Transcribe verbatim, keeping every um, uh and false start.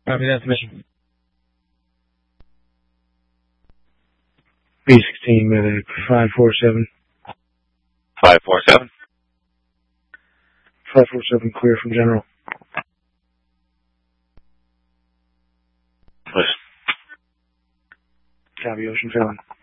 Copy that, submission. B sixteen, medic, five four seven. five four seven. five four seven, clear from general. Push. Copy, Ocean Failing.